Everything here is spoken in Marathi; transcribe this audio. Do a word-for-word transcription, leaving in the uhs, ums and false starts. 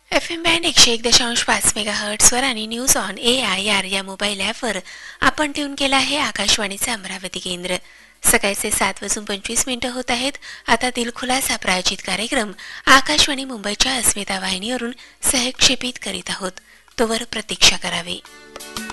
एफ एम बँड एकशे एक दशांश पाच मेगा हर्ट्सवर आणि news on A I R या मोबाईल ॲपवर आपण ट्यून केला आहे आकाशवाणीचे अमरावती केंद्र. सकाळचे सात वाजून पंचवीस मिनिटं होत आहेत. आता दिलखुलासा प्रायोजित कार्यक्रम आकाशवाणी मुंबईच्या अस्मिता वाहिनीवरून सहक्षेपित करीत आहोत. तोवर प्रतीक्षा करावी.